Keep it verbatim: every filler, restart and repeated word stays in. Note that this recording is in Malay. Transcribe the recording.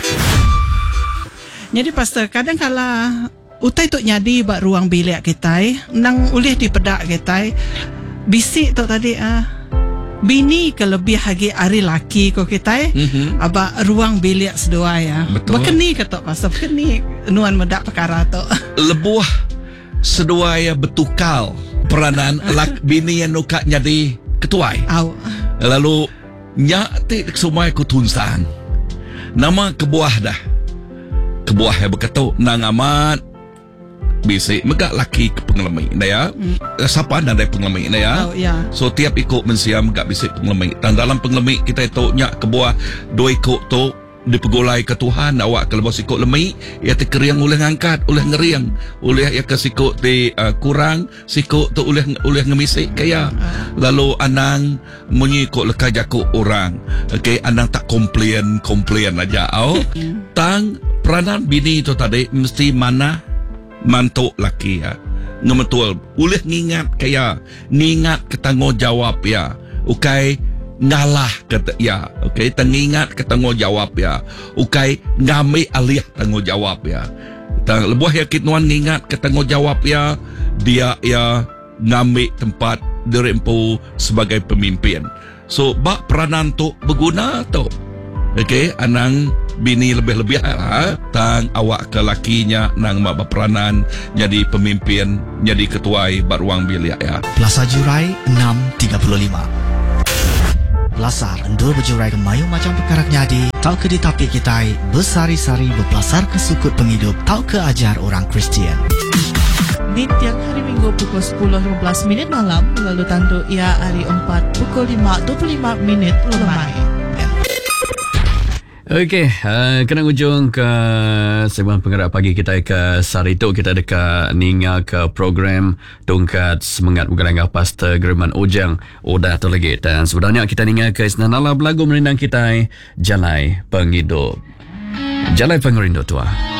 Jadi pastor, kadang kala utai tu nyadi bak ruang bilik kita, nang ulih di pedak kita, bisik tu tadi ah. Bini kelebih lagi hari laki ko kita mm-hmm. aba ruang bilik sedua ya. Betul. Bekeni ketok pasal bekeni nuan medak perkara tu. Lebuh sedua ya betukal peranan lak bini yang nuka jadi ketuai. Au. Lalu nyak ti semua ku tunsang. Nama kebuah dah. Kebuah yang berkata nang amat bisik megak laki ke pengelemi na ya. Mm. Siapa anda dari pengelemi na ya. Oh, yeah. So tiap ikut mensiam megak bisik pengelemi. Dan dalam pengelemi kita itu nyak kebuah dua ikut tu dipegolai ke Tuhan awak kalau sikut lemai ia terkeriang oleh ngangkat oleh ngeriang oleh ia ke sikut ti uh, kurang sikut tu oleh oleh ngemisik kaya lalu anang menyikut leka jakuk orang okey anang tak komplain komplain aja au tang peranan bini tu tadi mesti mana mantuk laki ya ngemetul oleh ngingat kaya ngingat ketanggungjawab ya okey ngalah kata ya okey tengingat ke tanggungjawab ya okey ngambil alih tanggungjawab ya tang lebuh ya kitnuan ngingat ke tanggungjawab ya dia ya ngambil tempat dirempu sebagai pemimpin so bak peranan tu berguna tu okey anang bini lebih-lebih lah tang awak ke lakinya nang mak berperanan jadi pemimpin jadi ketuai baruang bilik ya Plaza Jurai enam tiga puluh lima Lasar endul berjurai ke mayu macam perkara nyadi tau ke ditapi kita bersari-sari berpelasar ke sukut penghidup tau ke ajar orang Kristian di tiap hari Minggu pukul sepuluh lima belas minit malam lalu tandu ia hari empat pukul lima dua puluh lima minit lemai. Okey, uh, kena ujung ke segmen penggerak pagi kita ke Sari tu kita dekat ninga ke program Tongkat Semangat Bugarangah Pastor German Ojang Odah tu lagi dan sebenarnya kita ninga ke Isnanala berlagu merindang kita Jalai Penghidup Jalai Penghidup tua.